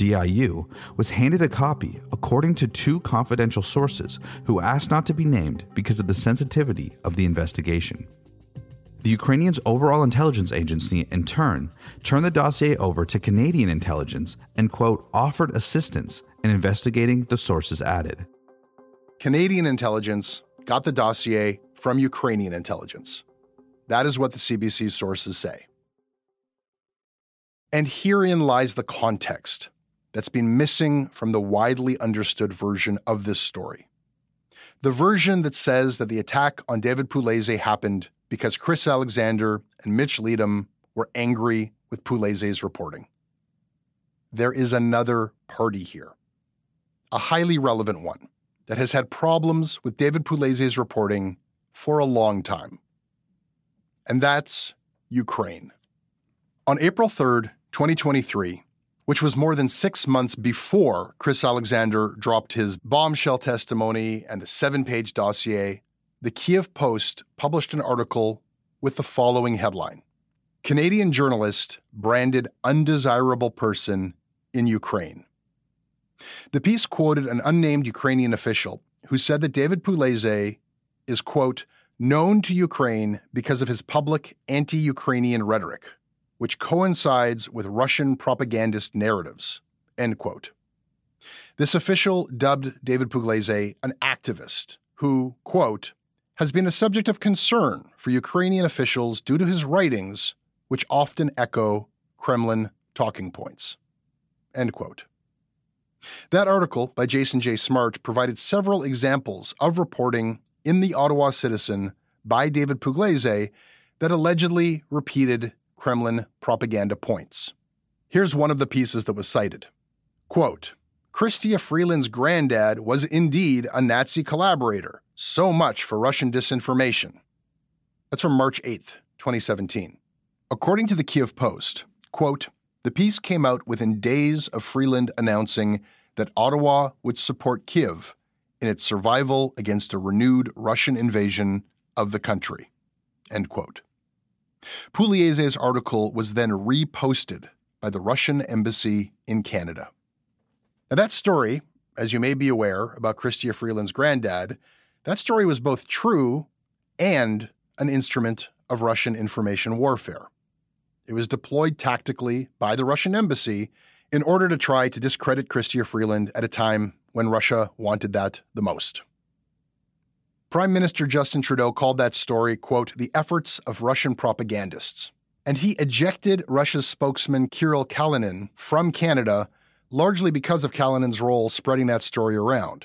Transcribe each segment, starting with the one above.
DIU, was handed a copy according to two confidential sources who asked not to be named because of the sensitivity of the investigation. The Ukrainians' overall intelligence agency, in turn, turned the dossier over to Canadian intelligence and, quote, offered assistance in investigating the sources added. Canadian intelligence got the dossier from Ukrainian intelligence. That is what the CBC's sources say. And herein lies the context that's been missing from the widely understood version of this story. The version that says that the attack on David Pugliese happened because Chris Alexander and Mitch Leadham were angry with Pugliese's reporting. There is another party here, a highly relevant one that has had problems with David Pugliese's reporting for a long time. And that's Ukraine. On April 3rd, 2023, which was more than 6 months before Chris Alexander dropped his bombshell testimony and the 7-page dossier, the Kyiv Post published an article with the following headline: Canadian journalist branded undesirable person in Ukraine. The piece quoted an unnamed Ukrainian official who said that David Pugliese is, quote, known to Ukraine because of his public anti-Ukrainian rhetoric, which coincides with Russian propagandist narratives, end quote. This official dubbed David Pugliese an activist who, quote, has been a subject of concern for Ukrainian officials due to his writings, which often echo Kremlin talking points, end quote. That article by Jason J. Smart provided several examples of reporting in the Ottawa Citizen by David Pugliese that allegedly repeated Kremlin propaganda points. Here's one of the pieces that was cited. Quote, Chrystia Freeland's granddad was indeed a Nazi collaborator. So much for Russian disinformation. That's from March 8th, 2017. According to the Kyiv Post, quote, the piece came out within days of Freeland announcing that Ottawa would support Kyiv in its survival against a renewed Russian invasion of the country, end quote. Pugliese's article was then reposted by the Russian embassy in Canada. Now that story, as you may be aware about Chrystia Freeland's granddad, that story was both true and an instrument of Russian information warfare. It was deployed tactically by the Russian embassy in order to try to discredit Chrystia Freeland at a time when Russia wanted that the most. Prime Minister Justin Trudeau called that story, quote, the efforts of Russian propagandists. And he ejected Russia's spokesman Kirill Kalinin from Canada, largely because of Kalinин's role spreading that story around.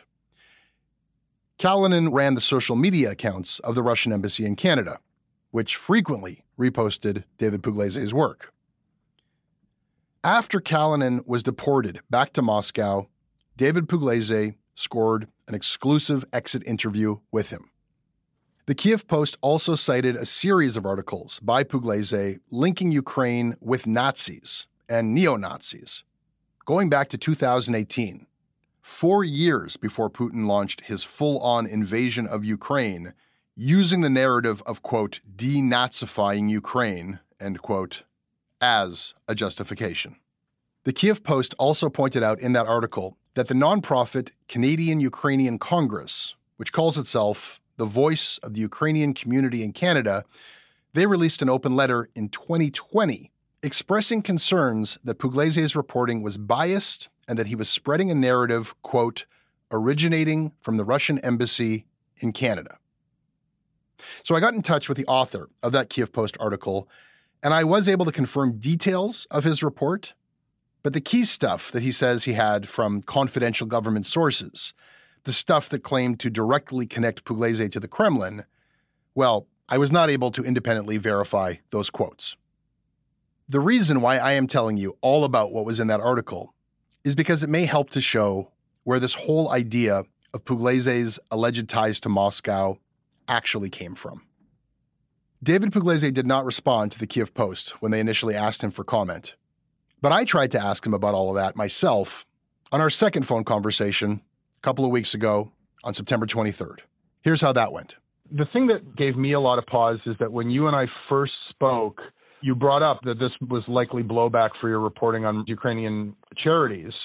Kalinin ran the social media accounts of the Russian embassy in Canada, which frequently reposted David Pugliese's work. After Kalinin was deported back to Moscow, David Pugliese scored an exclusive exit interview with him. The Kyiv Post also cited a series of articles by Pugliese linking Ukraine with Nazis and neo-Nazis, going back to 2018, 4 years before Putin launched his full-on invasion of Ukraine, using the narrative of, quote, denazifying Ukraine, end quote, as a justification. The Kyiv Post also pointed out in that article that the nonprofit Canadian-Ukrainian Congress, which calls itself the voice of the Ukrainian community in Canada, they released an open letter in 2020 expressing concerns that Pugliese's reporting was biased and that he was spreading a narrative, quote, originating from the Russian embassy in Canada. So I got in touch with the author of that Kyiv Post article, and I was able to confirm details of his report, but the key stuff that he says he had from confidential government sources, the stuff that claimed to directly connect Pugliese to the Kremlin, well, I was not able to independently verify those quotes. The reason why I am telling you all about what was in that article is because it may help to show where this whole idea of Pugliese's alleged ties to Moscow actually came from. David Pugliese did not respond to the Kyiv Post when they initially asked him for comment. But I tried to ask him about all of that myself on our second phone conversation a couple of weeks ago on September 23rd. Here's how that went. The thing that gave me a lot of pause is that when you and I first spoke, you brought up that this was likely blowback for your reporting on Ukrainian charities.